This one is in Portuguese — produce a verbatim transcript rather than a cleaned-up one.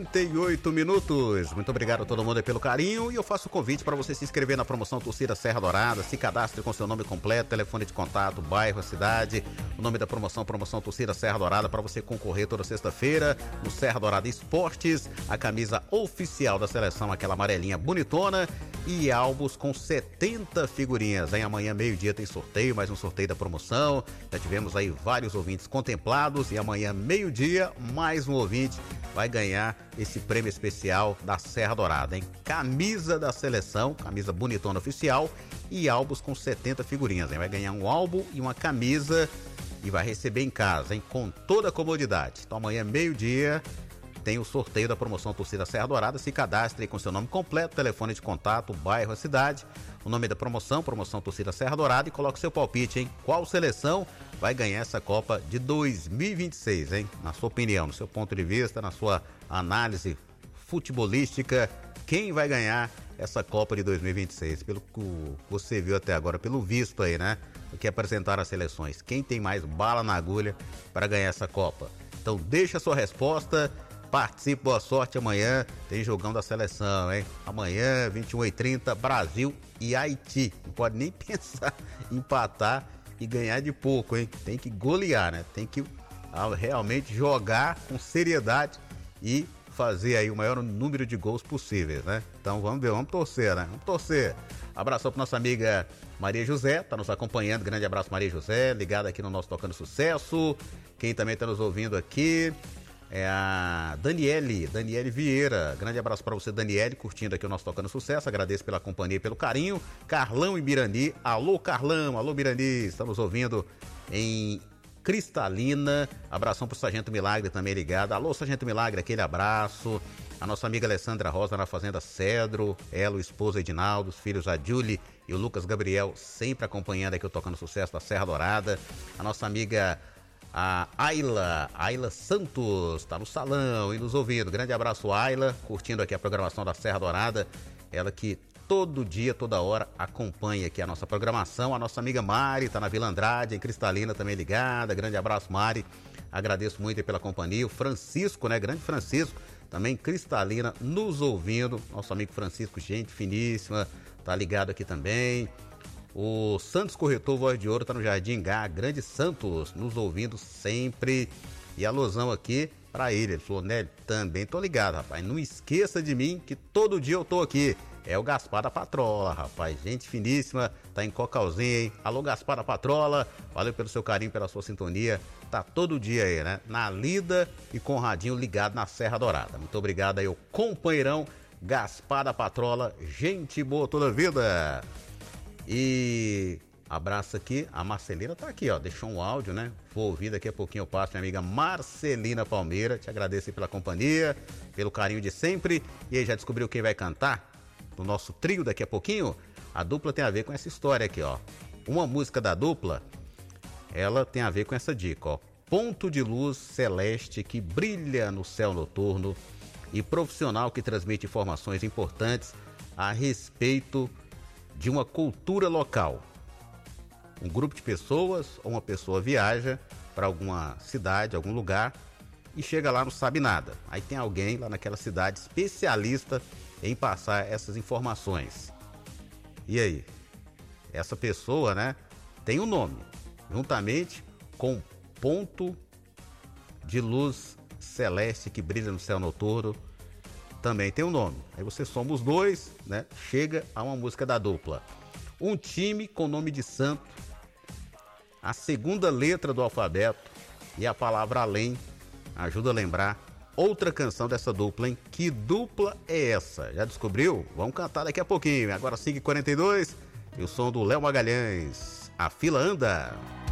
trinta e oito minutos. Muito obrigado a todo mundo aí pelo carinho. E eu faço o convite para você se inscrever na promoção Torcida Serra Dourada. Se cadastre com seu nome completo, telefone de contato, bairro, a cidade. O nome da promoção, promoção Torcida Serra Dourada, para você concorrer toda sexta-feira no Serra Dourada Esportes. A camisa oficial da seleção, aquela amarelinha bonitona. E álbuns com setenta figurinhas. Em amanhã, meio-dia, tem sorteio, mais um sorteio da promoção. Já tivemos aí vários ouvintes contemplados. E amanhã, meio-dia, mais um ouvinte vai ganhar esse prêmio especial da Serra Dourada, hein? Camisa da seleção, camisa bonitona oficial e álbuns com setenta figurinhas, hein? Vai ganhar um álbum e uma camisa e vai receber em casa, hein? Com toda a comodidade. Então amanhã, meio-dia, tem o sorteio da promoção Torcida Serra Dourada. Se cadastre com seu nome completo, telefone de contato, bairro, a cidade, o nome da promoção, promoção Torcida Serra Dourada, e coloque seu palpite, hein? Qual seleção vai ganhar essa Copa de dois mil e vinte e seis, hein? Na sua opinião, no seu ponto de vista, na sua análise futebolística, quem vai ganhar essa Copa de dois mil e vinte e seis? Pelo que você viu até agora, pelo visto aí, né? O que apresentaram as seleções. Quem tem mais bala na agulha para ganhar essa Copa? Então deixa a sua resposta. Participe, boa sorte. Amanhã tem jogão da seleção, hein? Amanhã, vinte e uma e trinta, Brasil e Haiti. Não pode nem pensar em empatar e ganhar de pouco, hein? Tem que golear, né? Tem que ah, realmente jogar com seriedade e fazer aí o maior número de gols possíveis, né? Então vamos ver, vamos torcer, né? Vamos torcer. Abraço para nossa amiga Maria José, tá nos acompanhando. Grande abraço, Maria José, ligada aqui no nosso Tocando Sucesso. Quem também tá nos ouvindo aqui é a Daniele, Daniele Vieira. Grande abraço para você, Daniele, curtindo aqui o nosso Tocando Sucesso. Agradeço pela companhia e pelo carinho. Carlão e Mirani. Alô, Carlão, alô, Mirani. Estamos ouvindo em Cristalina. Abração pro Sargento Milagre também ligado. Alô, Sargento Milagre, aquele abraço. A nossa amiga Alessandra Rosa na Fazenda Cedro. Ela, o esposo Edinaldo, os filhos a Julie e o Lucas Gabriel, sempre acompanhando aqui o Tocando Sucesso da Serra Dourada. A nossa amiga a Ayla, Ayla Santos, tá no salão e nos ouvindo. Grande abraço, Ayla, curtindo aqui a programação da Serra Dourada. Ela que todo dia, toda hora acompanha aqui a nossa programação. A nossa amiga Mari tá na Vila Andrade, em Cristalina, também ligada. Grande abraço, Mari. Agradeço muito aí pela companhia. O Francisco, né? Grande Francisco, também em Cristalina, nos ouvindo. Nosso amigo Francisco, gente finíssima, tá ligado aqui também. O Santos Corretor Voz de Ouro tá no Jardim Gá, Grande Santos, nos ouvindo sempre. E a alusão aqui pra ele, ele falou, Nélio, também tô ligado, rapaz, não esqueça de mim que todo dia eu tô aqui. É o Gaspar da Patrola, rapaz, gente finíssima, tá em Cocalzinho, hein? Alô, Gaspar da Patrola, valeu pelo seu carinho, pela sua sintonia, tá todo dia aí, né? Na lida e com o radinho ligado na Serra Dourada. Muito obrigado aí, o companheirão Gaspar da Patrola, gente boa toda a vida. E abraço aqui, a Marcelina tá aqui, ó, deixou um áudio, né? Vou ouvir daqui a pouquinho, eu passo, minha amiga Marcelina Palmeira. Te agradeço aí pela companhia, pelo carinho de sempre. E aí, já descobriu quem vai cantar no nosso trio daqui a pouquinho? A dupla tem a ver com essa história aqui, ó. Uma música da dupla, ela tem a ver com essa dica, ó. Ponto de luz celeste que brilha no céu noturno e profissional que transmite informações importantes a respeito de uma cultura local. Um grupo de pessoas ou uma pessoa viaja para alguma cidade, algum lugar e chega lá, não sabe nada. Aí tem alguém lá naquela cidade especialista em passar essas informações. E aí? Essa pessoa, né, tem um nome, juntamente com ponto de luz celeste que brilha no céu noturno, também tem um nome. Aí você soma os dois, né? Chega a uma música da dupla. Um time com nome de santo, a segunda letra do alfabeto e a palavra além ajuda a lembrar outra canção dessa dupla, hein? Que dupla é essa? Já descobriu? Vamos cantar daqui a pouquinho. Agora cinco e quarenta e dois e o som do Léo Magalhães. A fila anda.